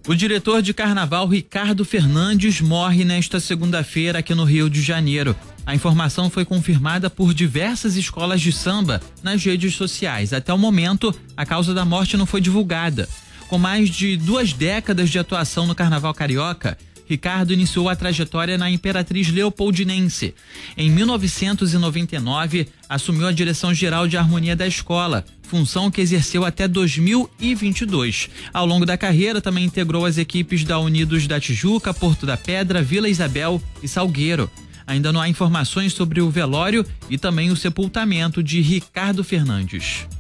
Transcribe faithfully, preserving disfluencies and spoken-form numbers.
O diretor de carnaval Ricardo Fernandes morre nesta segunda-feira aqui no Rio de Janeiro. A informação foi confirmada por diversas escolas de samba nas redes sociais. Até o momento, a causa da morte não foi divulgada. Com mais de duas décadas de atuação no carnaval carioca, Ricardo iniciou a trajetória na Imperatriz Leopoldinense. Em mil novecentos e noventa e nove, assumiu a direção geral de harmonia da escola, função que exerceu até dois mil e vinte e dois. Ao longo da carreira, também integrou as equipes da Unidos da Tijuca, Porto da Pedra, Vila Isabel e Salgueiro. Ainda não há informações sobre o velório e também o sepultamento de Ricardo Fernandes.